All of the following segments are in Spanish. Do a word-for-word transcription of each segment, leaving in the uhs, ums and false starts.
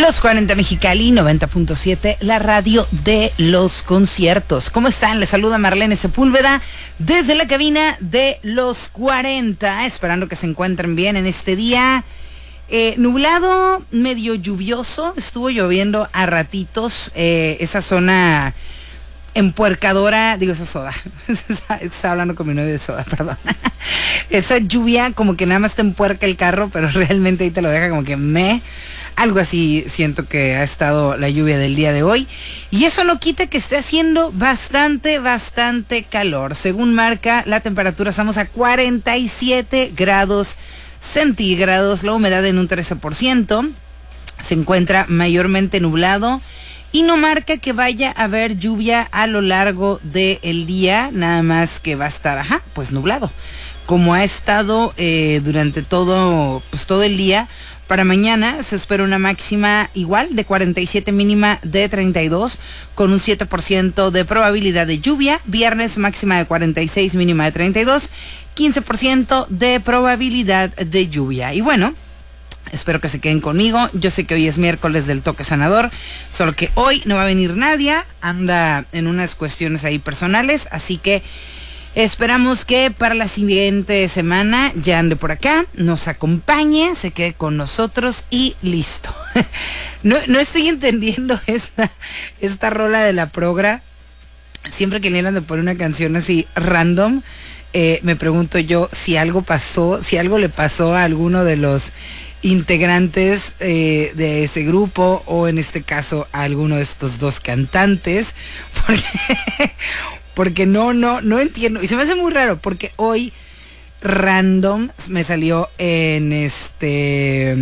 Los cuarenta Mexicali, noventa punto siete, la radio de los conciertos. ¿Cómo están? Les saluda Marlene Sepúlveda desde la cabina de Los cuarenta, esperando que se encuentren bien en este día. Eh, nublado, medio lluvioso, estuvo lloviendo a ratitos, eh, esa zona empuercadora, digo, esa soda, estaba hablando con mi novio de soda, perdón. Esa lluvia como que nada más te empuerca el carro, pero realmente ahí te lo deja como que me... Algo así siento que ha estado la lluvia del día de hoy. Y eso no quita que esté haciendo bastante, bastante calor. Según marca la temperatura, estamos a cuarenta y siete grados centígrados. La humedad en un trece por ciento. Se encuentra mayormente nublado. Y no marca que vaya a haber lluvia a lo largo del día. Nada más que va a estar, ajá, pues nublado. Como ha estado eh, durante todo, pues todo el día. Para mañana se espera una máxima igual de cuarenta y siete, mínima de treinta y dos, con un siete por ciento de probabilidad de lluvia. Viernes máxima de cuarenta y seis, mínima de treinta y dos, quince por ciento de probabilidad de lluvia. Y bueno, espero que se queden conmigo. Yo sé que hoy es miércoles del toque sanador, solo que hoy no va a venir nadie, anda en unas cuestiones ahí personales, así que esperamos que para la siguiente semana ya ande por acá, nos acompañe, se quede con nosotros y listo. No, no estoy entendiendo esta, esta rola de la progra. Siempre que le dan de poner una canción así random, eh, me pregunto yo si algo pasó, si algo le pasó a alguno de los integrantes eh, de ese grupo, o en este caso a alguno de estos dos cantantes, porque... Porque no, no, no entiendo. Y se me hace muy raro porque hoy random me salió en este...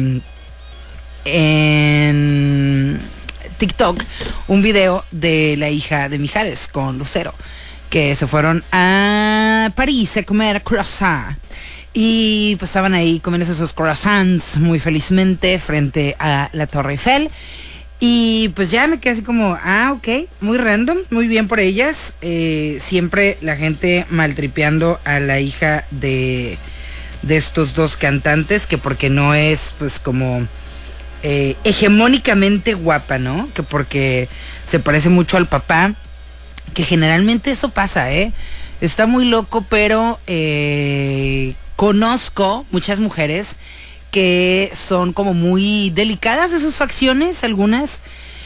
En TikTok un video de la hija de Mijares con Lucero, que se fueron a París a comer croissant. Y pues estaban ahí comiendo esos croissants muy felizmente frente a la Torre Eiffel. Y pues ya me quedé así como, ah, ok, muy random, muy bien por ellas. Eh, siempre la gente maltripeando a la hija de, de estos dos cantantes, que porque no es pues como eh, hegemónicamente guapa, ¿no? Que porque se parece mucho al papá, que generalmente eso pasa, ¿eh? Está muy loco, pero eh, conozco muchas mujeres que son como muy delicadas de sus facciones, algunas,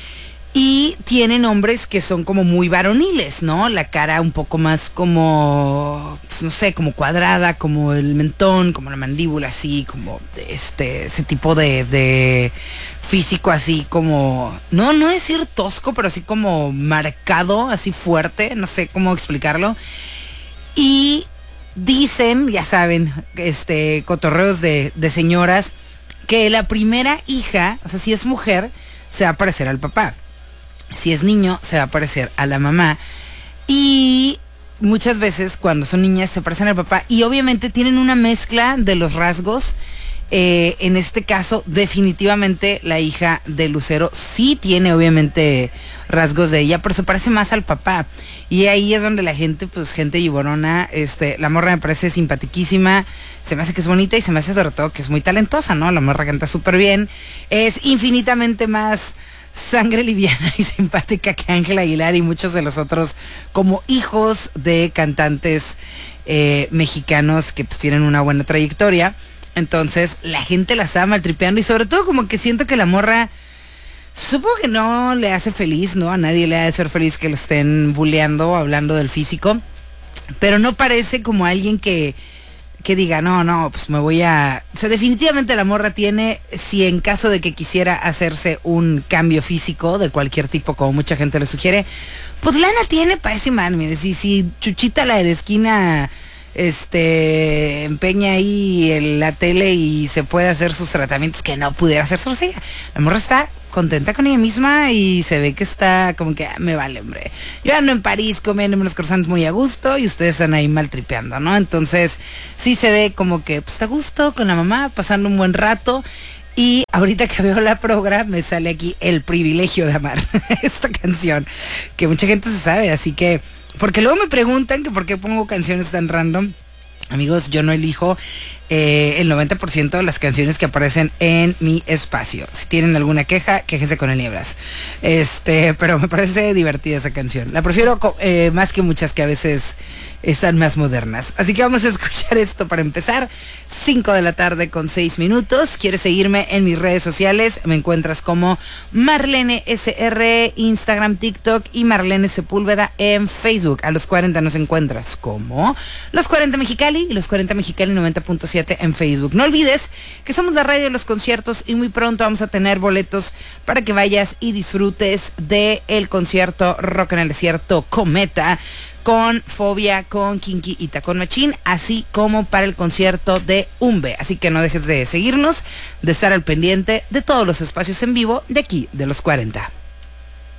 y tienen hombres que son como muy varoniles, ¿no? La cara un poco más como, pues no sé, como cuadrada, como el mentón, como la mandíbula, así, como este, ese tipo de, de físico así como, no, no decir tosco, pero así como marcado, así fuerte, no sé cómo explicarlo. Y dicen, ya saben, este, cotorreos de, de señoras, que la primera hija, o sea, si es mujer, se va a parecer al papá. Si es niño, se va a parecer a la mamá. Y muchas veces cuando son niñas se parecen al papá. Y obviamente tienen una mezcla de los rasgos. Eh, en este caso, definitivamente la hija de Lucero sí tiene obviamente rasgos de ella, pero se parece más al papá. Y ahí es donde la gente, pues gente viborona, este, la morra me parece simpatiquísima, se me hace que es bonita y se me hace sobre todo que es muy talentosa, ¿no? La morra canta súper bien, es infinitamente más sangre liviana y simpática que Ángela Aguilar y muchos de los otros como hijos de cantantes eh, mexicanos que pues tienen una buena trayectoria. Entonces la gente la estaba maltripeando y sobre todo como que siento que la morra, supongo que no le hace feliz, ¿no? A nadie le ha de ser feliz que lo estén bulleando o hablando del físico, pero no parece como alguien que, que diga, no, no, pues me voy a... O sea, definitivamente la morra tiene, si en caso de que quisiera hacerse un cambio físico de cualquier tipo, como mucha gente le sugiere, pues lana tiene para eso y más, mire, si, si Chuchita la de la esquina... este empeña ahí en la tele y se puede hacer sus tratamientos que no pudiera hacer solo ella. La morra está contenta con ella misma y se ve que está como que ah, me vale, hombre. Yo ando en París comiendo unos croissants muy a gusto y ustedes están ahí maltripeando, ¿no? Entonces sí se ve como que pues está a gusto con la mamá, pasando un buen rato. Y ahorita que veo la programa me sale aquí El privilegio de amar, esta canción que mucha gente se sabe, así que porque luego me preguntan que por qué pongo canciones tan random Amigos, yo no elijo eh, el noventa por ciento de las canciones que aparecen en mi espacio. Si tienen alguna queja, quéjense con el Nieblas. Este, pero me parece divertida esa canción. La prefiero eh, más que muchas que a veces están más modernas. Así que vamos a escuchar esto para empezar. cinco de la tarde con seis minutos. ¿Quieres seguirme en mis redes sociales? Me encuentras como Marlene S R, Instagram, TikTok y Marlene Sepúlveda en Facebook. A los cuarenta nos encuentras como Los cuarenta Mexicali y Los cuarenta Mexicali noventa punto siete en Facebook. No olvides que somos la radio de los conciertos y muy pronto vamos a tener boletos para que vayas y disfrutes del concierto Rock en el Desierto Cometa con Fobia, con Kinky y Tacón Machín, así como para el concierto de Umbe. Así que no dejes de seguirnos, de estar al pendiente de todos los espacios en vivo de aquí, de Los cuarenta.